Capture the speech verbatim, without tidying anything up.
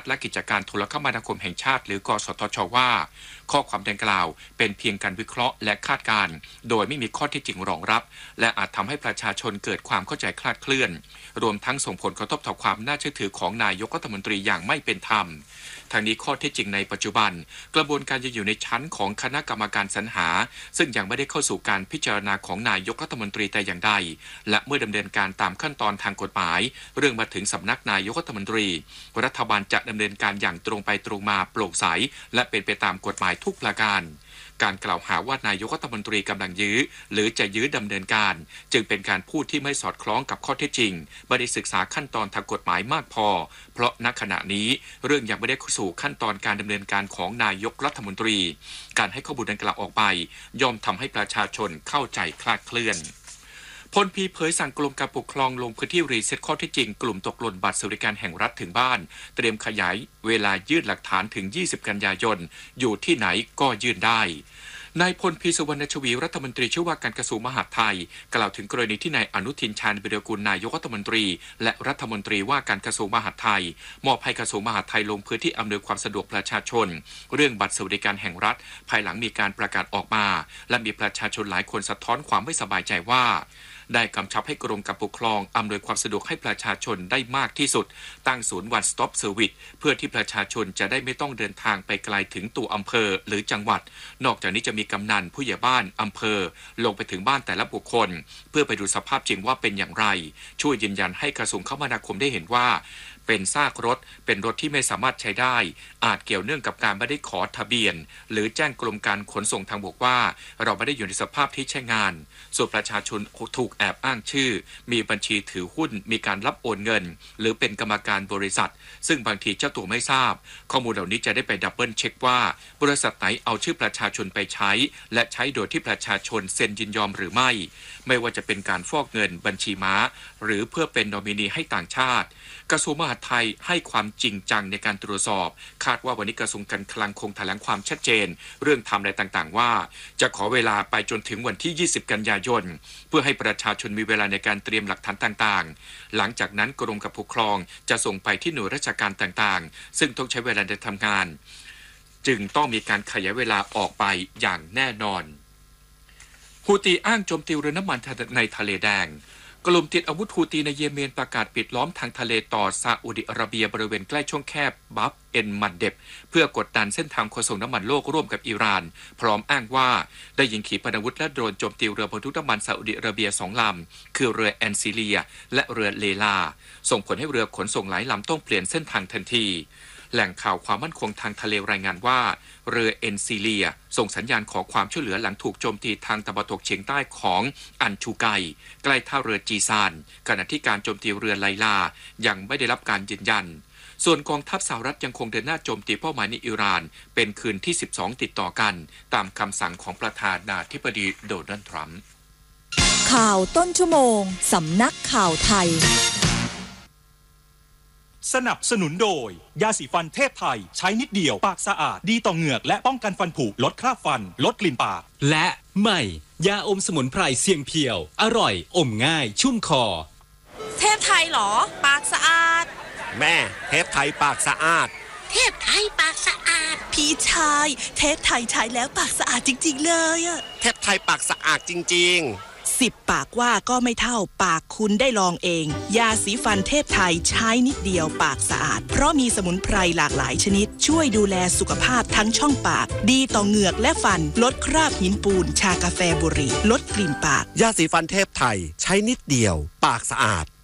และกิจการโทรคมนาคมแห่งชาติหรือกสทช.ว่าข้อความดังกล่าวเป็นเพียงการวิเคราะห์และคาดการณ์โดยไม่มีข้อเท็จจริงรองรับและอาจทำให้ประชาชนเกิดความเข้าใจคลาดเคลื่อนรวมทั้งส่งผลกระทบต่อความน่าเชื่อถือของนายกรัฐมนตรีอย่างไม่เป็นธรรมทางนี้ข้อเท็จจริงในปัจจุบันกระบวนการยังอยู่ในชั้นของคณะกรรมการสรรหาซึ่งยังไม่ได้เข้าสู่การพิจารณาของนายกรัฐมนตรีแต่อย่างใดและเมื่อดำเนินการตามขั้นตอนทางกฎหมายเรื่องมาถึงสำนักนายกรัฐมนตรีรัฐบาลจะดำเนินการอย่างตรงไปตรงมาโปร่งใสและเป็นไปตามกฎหมายทุกประการการกล่าวหาว่านายกรัฐมนตรีกำลังยื้อหรือจะยื้อดำเนินการจึงเป็นการพูดที่ไม่สอดคล้องกับข้อเท็จจริงไม่ได้ศึกษาขั้นตอนทางกฎหมายมากพอเพราะณขณะนี้เรื่องยังไม่ได้เข้าสู่ขั้นตอนการดำเนินการของนายกรัฐมนตรีการให้ข้อมูลดังกล่าวออกไปย่อมทำให้ประชาชนเข้าใจคลาดเคลื่อนพลพีเผยสั่งกรมการปกครองลงพื้นที่รีเซ็ตข้อเท็จจริงกลุ่มตกหล่นบัตรสวัสดิการแห่งรัฐถึงบ้านเตรียมขยายเวลายื่นหลักฐานถึงยี่สิบกันยายนอยู่ที่ไหนก็ยื่นได้นายพลพีสุวรรณชวีรัฐมนตรีช่วยว่าการกระทรวงมหาดไทยกล่าวถึงกรณีที่นายอนุทินชาญวิรากูลนายกรัฐมนตรีและรัฐมนตรีว่าการกระทรวงมหาดไทยมอบให้กระทรวงมหาดไทยลงพื้นที่อำนวยความสะดวกประชาชนเรื่องบัตรสวัสดิการแห่งรัฐภายหลังมีการประกาศออกมาและมีประชาชนหลายคนสะท้อนความไม่สบายใจว่าได้กำชับให้กรมการปกครองอำนวยความสะดวกให้ประชาชนได้มากที่สุดตั้งศูนย์ One Stop Service เพื่อที่ประชาชนจะได้ไม่ต้องเดินทางไปไกลถึงตัวอำเภอหรือจังหวัดนอกจากนี้จะมีกำนันผู้ใหญ่บ้านอำเภอลงไปถึงบ้านแต่ละบุคคลเพื่อไปดูสภาพจริงว่าเป็นอย่างไรช่วยยืนยันให้กระทรวงคมนาคมได้เห็นว่าเป็นซากรถเป็นรถที่ไม่สามารถใช้ได้อาจเกี่ยวเนื่องกับการไม่ได้ขอทะเบียนหรือแจ้งกรมการขนส่งทางบกว่าเราไม่ได้อยู่ในสภาพที่ใช้งานส่วนประชาชนถูกแอบอ้างชื่อมีบัญชีถือหุ้นมีการรับโอนเงินหรือเป็นกรรมการบริษัทซึ่งบางทีเจ้าตัวไม่ทราบข้อมูลเหล่านี้จะได้ไปดับเบิลเช็คว่าบริษัทไหนเอาชื่อประชาชนไปใช้และใช้โดยที่ประชาชนเซ็นยินยอมหรือไม่ไม่ว่าจะเป็นการฟอกเงินบัญชีม้าหรือเพื่อเป็นนอมินีให้ต่างชาติกระทรวงมหาดไทยให้ความจริงจังในการตรวจสอบคาดว่าวันนี้กระทรวงการคลังคงแถลงความชัดเจนเรื่องไทม์ไลน์ต่างๆว่าจะขอเวลาไปจนถึงวันที่ยี่สิบกันยายนเพื่อให้ประชาชนมีเวลาในการเตรียมหลักฐานต่างๆหลังจากนั้นกรมการปกครองจะส่งไปที่หน่วยราชการต่างๆซึ่งต้องใช้เวลาในทำงานจึงต้องมีการขยายเวลาออกไปอย่างแน่นอนฮูตีอ้างโจมตีเรือน้ำมันในทะเลแดงกลุ่มติดอาวุธฮูตีในเยเมนประกาศปิดล้อมทางทะเลต่อซาอุดิอาระเบียบริเวณใกล้ช่องแคบบัฟเอ็นมันเดบเพื่อกดดันเส้นทางขนส่งน้ำมันโลกร่วมกับอิหร่านพร้อมอ้างว่าได้ยิงขีปนาวุธและโดรนโจมตีเรือบรรทุกน้ำมันซาอุดิอาระเบียสองลำคือเรือแอนซิเลียและเรือเลลาส่งผลให้เรือขนส่งหลายลำต้องเปลี่ยนเส้นทางทันทีแหล่งข่าวความมั่นคงทางทะเลรายงานว่าเรือเอ็นซิเลียส่งสัญญาณขอความช่วยเหลือหลังถูกโจมตีทางตะวันตกเฉียงใต้ของอันชูไกใกล้ท่าเรือจีซานขณะที่การโจมตีเรือไลลายังไม่ได้รับการยืนยันส่วนกองทัพสหรัฐยังคงเดินหน้าโจมตีเป้าหมายในอิหร่านเป็นคืนที่สิบสองติดต่อกันตามคำสั่งของประธานาธิบดีโดนัลด์ทรัมป์ข่าวต้นชั่วโมงสำนักข่าวไทยสนับสนุนโดยยาสีฟันเทพไทยใช้นิดเดียวปากสะอาดดีต่อเหงือกและป้องกันฟันผุลดคราบฟันลดกลิ่นปากและใหม่ยาอมสมุนไพรเสียงเพียวอร่อยอมง่ายชุ่มคอเทพไทยหรอปากสะอาดแม่เทพไทยปากสะอาดเทพไทยปากสะอาดพี่ชายเทพไทยใช้แล้วปากสะอาดจริงๆเลยอะเทพไทยปากสะอาดจริงๆสิบปากว่าก็ไม่เท่าปากคุณได้ลองเองยาสีฟันเทพไทยใช้นิดเดียวปากสะอาดเพราะมีสมุนไพรหลากหลายชนิดช่วยดูแลสุขภาพทั้งช่องปากดีต่อเหงือกและฟันลดคราบหินปูนชากาแฟบุหรี่ลดกลิ่นปากยาสีฟันเทพไทยใช้นิดเดียวปากสะอาด